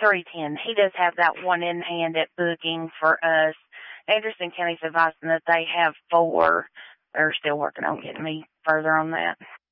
310. He does have that one in hand at booking for us. Anderson County's advising that they have 4. They're still working on getting me further on that.